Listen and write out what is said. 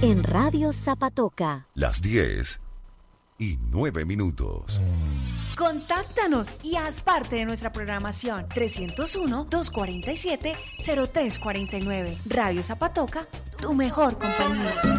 en Radio Zapatoca. Las 10:09. Contáctanos y haz parte de nuestra programación. 301-247-0349. Radio Zapatoca, tu mejor compañía.